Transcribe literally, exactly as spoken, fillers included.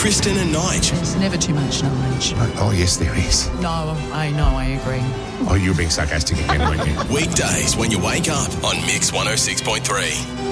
Kristen and Nige. There's never too much knowledge. Oh, oh, yes, there is. No, I know, I agree. Oh, you were being sarcastic again, weren't you? Weekdays when you wake up on Mix one oh six point three.